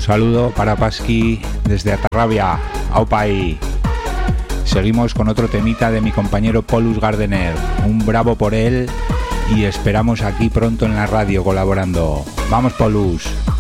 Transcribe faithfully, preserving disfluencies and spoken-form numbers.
saludo para Pasqui desde Atarrabia, Aupai. Seguimos con otro temita de mi compañero Polus Gardener. Un bravo por él y esperamos aquí pronto en la radio colaborando. ¡Vamos, Polus!